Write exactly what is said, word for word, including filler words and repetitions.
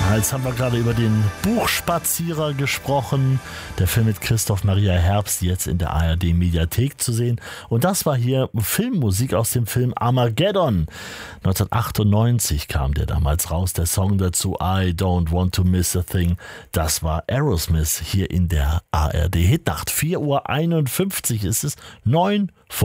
Jetzt haben wir gerade über den Buchspazierer gesprochen. Der Film mit Christoph Maria Herbst, jetzt in der A R D-Mediathek zu sehen. Und das war hier Filmmusik aus dem Film Armageddon. neunzehnhundertachtundneunzig kam der damals raus, der Song dazu I Don't Want to Miss a Thing. Das war Aerosmith hier in der A R D-Hitnacht. vier Uhr einundfünfzig ist es, neun vor